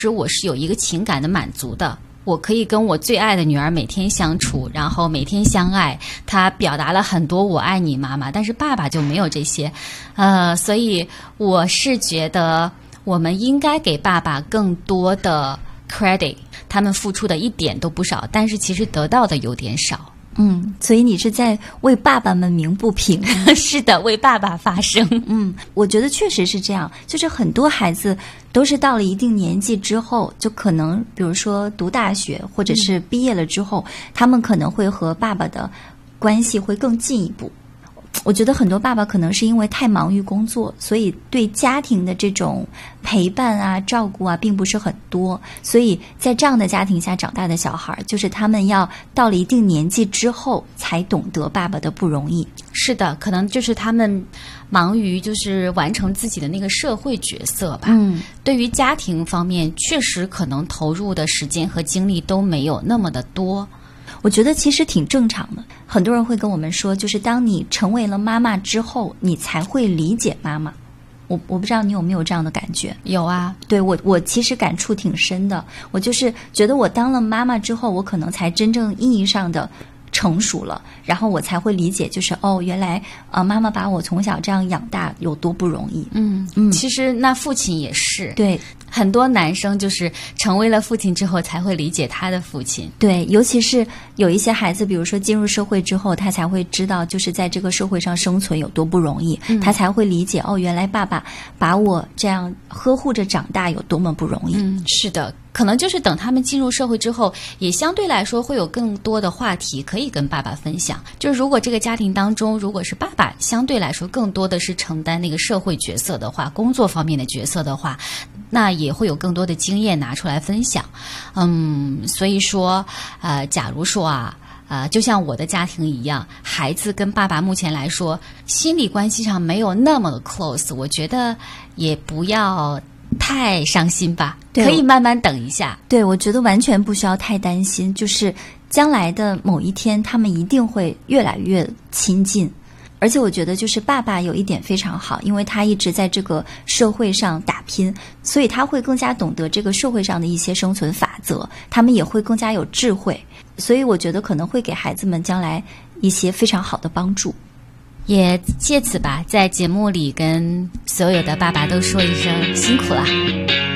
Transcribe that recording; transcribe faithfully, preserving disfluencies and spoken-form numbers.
实我是有一个情感的满足的。我可以跟我最爱的女儿每天相处，然后每天相爱，她表达了很多我爱你妈妈，但是爸爸就没有这些，呃，所以我是觉得我们应该给爸爸更多的 credit， 他们付出的一点都不少，但是其实得到的有点少。 嗯，所以你是在为爸爸们鸣不平。 是的，为爸爸发声。 嗯，我觉得确实是这样，就是很多孩子都是到了一定年纪之后，就可能比如说读大学或者是毕业了之后，嗯、他们可能会和爸爸的关系会更进一步。我觉得很多爸爸可能是因为太忙于工作，所以对家庭的这种陪伴啊、照顾啊并不是很多，所以在这样的家庭下长大的小孩，就是他们要到了一定年纪之后才懂得爸爸的不容易。 是的，可能就是他们忙于就是完成自己的那个社会角色吧。 嗯， 对于家庭方面，确实可能投入的时间和精力都没有那么的多。 我觉得其实挺正常的，很多人会跟我们说，就是当你成为了妈妈之后，你才会理解妈妈。我我不知道你有没有这样的感觉？ 有啊， 对，我我其实感触挺深的。我就是觉得我当了妈妈之后，我可能才真正意义上的成熟了，然后我才会理解，就是哦，原来呃妈妈把我从小这样养大有多不容易。 嗯嗯，其实那父亲也是。 对。 很多男生就是成为了父亲之后才会理解他的父亲。 对，尤其是有一些孩子，比如说进入社会之后，他才会知道就是在这个社会上生存有多不容易，嗯、他才会理解哦，原来爸爸把我这样呵护着长大有多么不容易。 嗯，是的，可能就是等他们进入社会之后，也相对来说会有更多的话题可以跟爸爸分享。就是如果这个家庭当中，如果是爸爸相对来说更多的是承担那个社会角色的话，工作方面的角色的话，那也会有更多的经验拿出来分享。嗯，所以说呃假如说啊呃就像我的家庭一样，孩子跟爸爸目前来说心理关系上没有那么的 close， 我觉得也不要太伤心吧，可以慢慢等一下。 对，我觉得完全不需要太担心，就是将来的某一天他们一定会越来越亲近。而且我觉得就是爸爸有一点非常好，因为他一直在这个社会上打拼，所以他会更加懂得这个社会上的一些生存法则，他们也会更加有智慧，所以我觉得可能会给孩子们将来一些非常好的帮助。 也借此吧，在节目里跟所有的爸爸都说一声辛苦了。